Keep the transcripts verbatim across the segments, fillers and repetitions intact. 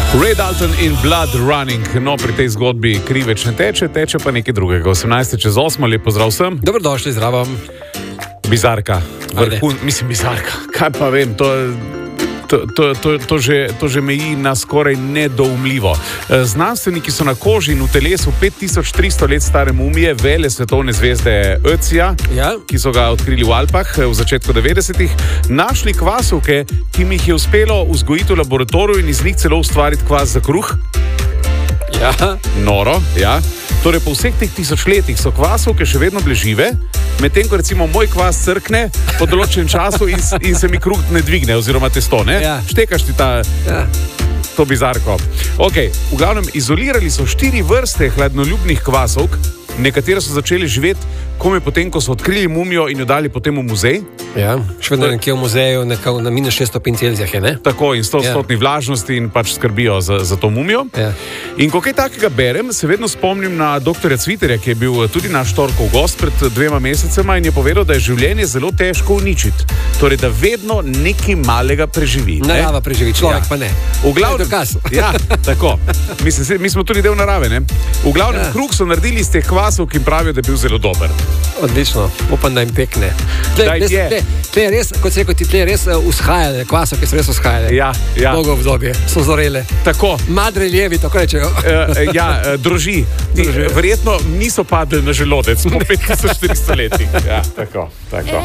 Ray Dalton in Blood Running. No, pri tej zgodbi kri več ne teče, teče pa nekaj drugega. osemnajst čez osem, lep pozdrav vsem. Dobrodošli, zdravo. Bizarka. Vrhun, mislim, bizarka. Kaj pa vem, to je... To, to, to, to, že, to že meji na skoraj nedoumljivo. Znanstveniki so na koži in v telesu pet tisoč tristo let stare mumije vele svetovne zvezde Ötzija, ja. ki so ga odkrili v Alpah v začetku devetdesetih, našli kvasovke, ki mi jih je uspelo vzgojiti v laboratoriju in iz njih celo ustvariti kvas za kruh. Ja. Noro, ja. Torej, po vseh teh tisočletjih so kvasovke še vedno bležive, medtem ko recimo moj kvas crkne po določenem času in, in se mi kruh ne dvigne, oziroma testo, ne? Ja. Štekaš ti ta, Ja. to bizarko. Ok, v glavnem, izolirali so štiri vrste hladnoljubnih kvasovk, nekatere so začeli živeti komaj potem, ko so odkrili mumijo in jo dali potem v muzej. Ja, še vedno nekje v muzeju, nekako na minus šest stopinj Celzija je, ne? Tako, in sto odstotni Ja. vlažnosti in pač skrbijo za, za to mumijo. Ja. In ko kaj takega berem, se vedno spomnim na doktorja Cviterja, ki je bil tudi naš torkov gost pred dvema mesecema in je povedal, da je življenje zelo težko uničiti. Torej, da vedno nekaj malega preživi. ne? Narava preživi, človek Ja. pa ne. V glavnem, To je dokaz. ja, tako. Mislim, se- mi smo tudi del narave, ne? V glavnem, Ja. kruh so naredili iz teh kvasov, ki jim pravijo, da je bil zelo dober. Odlično, upam, da jim pekne. Tle, Daj, tle, je. tle, tle je res, kot se rekel, ti tle je res uh, vzhajale, kvasovke so res vzhajale. Ja, ja. Dolgo obdobje, so zorele. Tako. Madreljevi, tako rečejo. Uh, ja, uh, droži. Ti, Droži. verjetno niso padli na želodec po pet tisoč štiristo letih. Ja, tako, tako.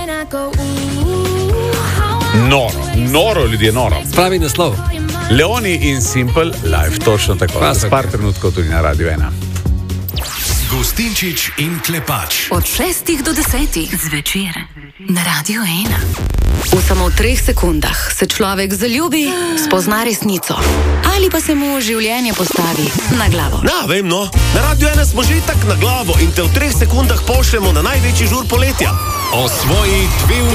Noro, noro, ljudje, noro. Pravi naslov. Leoni in Simple Life, točno tako. Klasika. Par trenutkov tudi na Radio ena. Gostinčič in Klepač. Od šestih do desetih zvečer na Radio ena. V samo treh sekundah se človek zaljubi, spozna resnico ali pa se mu življenje postavi na glavo. Na, vem no, na Radio ena smo že tak na glavo in te v treh sekundah pošljemo na največji žur poletja. O svoji dve